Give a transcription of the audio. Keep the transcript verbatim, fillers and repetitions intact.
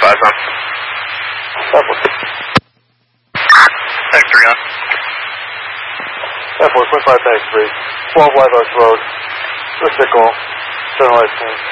last time. Thanks, three on. Air Force, one five, thanks, three. twelve White Oaks Road. Good signal. Turn right, please.